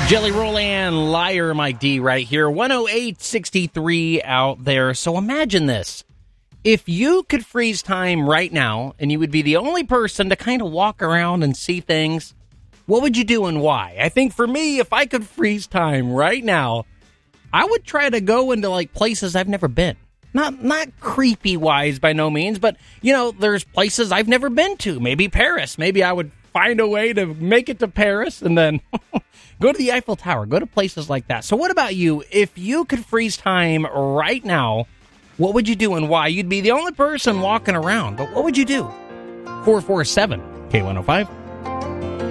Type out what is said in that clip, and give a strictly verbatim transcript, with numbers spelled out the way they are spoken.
Jelly Roll and Liar Mike D right here. one oh eight sixty-three out there. So imagine this. If you could freeze time right now and you would be the only person to kind of walk around and see things, what would you do and why? I think for me, if I could freeze time right now, I would try to go into like places I've never been. Not not creepy wise by no means, but you know, there's places I've never been to. Maybe Paris. Maybe I would find a way to make it to Paris and then go to the Eiffel Tower. Go to places like that. So what about you? If you could freeze time right now, what would you do and why? You'd be the only person walking around, but what would you do? four four seven K one oh five